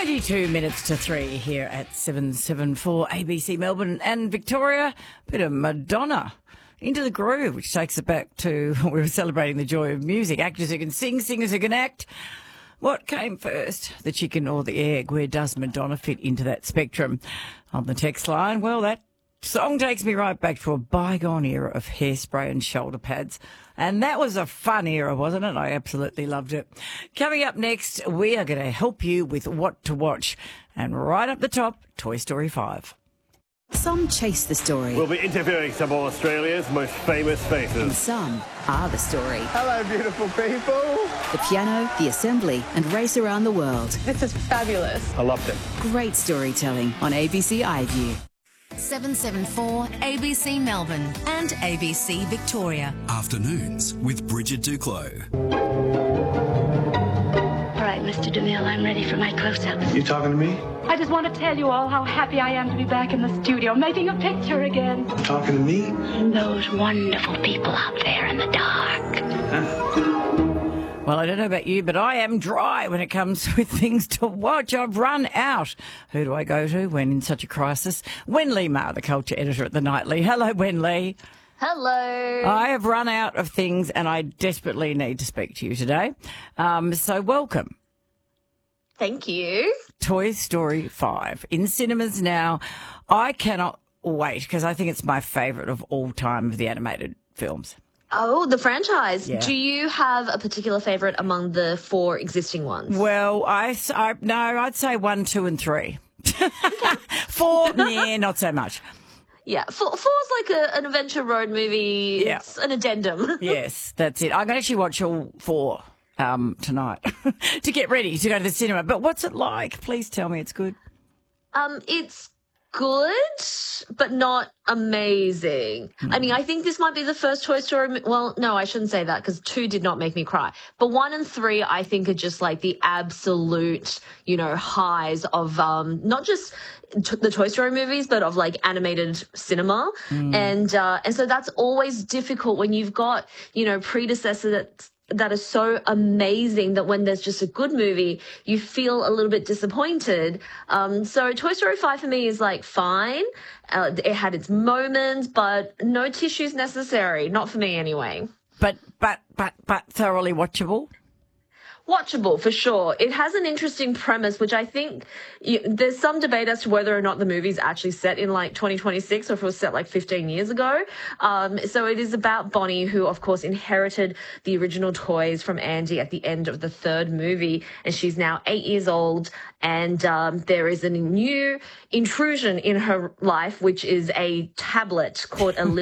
22 minutes to 3 here at 774 ABC Melbourne and Victoria. A bit of Madonna. Into the Groove, which takes it back to we were celebrating the joy of music. Actors who can sing, singers who can act. What came first, the chicken or the egg? Where does Madonna fit into that spectrum? On the text line, well, that song takes me right back to a bygone era of hairspray and shoulder pads. And that was a fun era, wasn't it? I absolutely loved it. Coming up next, we are going to help you with what to watch. And right up the top, Toy Story 5. Some chase the story. We'll be interviewing some of Australia's most famous And faces. some are the story. Hello, beautiful people. The piano, the assembly, and race around the world. This is fabulous. I loved it. Great storytelling on ABC iView. 774 ABC Melbourne and ABC Victoria. Afternoons with Bridget Duclos. All right, Mr. DeMille, I'm ready for my close-up. You talking to me? I just want to tell you all how happy I am to be back in the studio making a picture again. Talking to me? And those wonderful people out there in the dark. Well, I don't know about you, but I am dry when it comes with things to watch. I've run out. Who do I go to when in such a crisis? Wenlee Maher, the culture editor at The Nightly. Hello, Wenlee. Hello. I have run out of things and I desperately need to speak to you today. So welcome. Thank you. Toy Story 5 in cinemas now. I cannot wait because I think it's my favourite of all time of the animated films. Oh, the franchise. Yeah. Do you have a particular favourite among the 4 existing ones? Well, no, I'd say 1, 2 and 3. 4, yeah, not so much. Yeah, 4's like an Adventure Road movie. Yeah. It's an addendum. Yes, that's it. I'm going to actually watch all 4 tonight to get ready to go to the cinema. But what's it like? Please tell me it's good. It's good, but not amazing. I mean, I think this might be the first Toy Story. Well, no, I shouldn't say that because 2 did not make me cry. But 1 and 3, I think, are just like the absolute, highs of not just the Toy Story movies, but of like animated cinema. And so that's always difficult when you've got, predecessors that are so amazing that when there's just a good movie, you feel a little bit disappointed. So Toy Story 5 for me is like fine. It had its moments, but no tissues necessary. Not for me anyway. But thoroughly watchable. Watchable, for sure. It has an interesting premise, which I think there's some debate as to whether or not the movie's actually set in like 2026 or if it was set like 15 years ago. So it is about Bonnie, who of course inherited the original toys from Andy at the end of the 3rd movie. And she's now 8 years old. And there is a new intrusion in her life, which is a tablet called a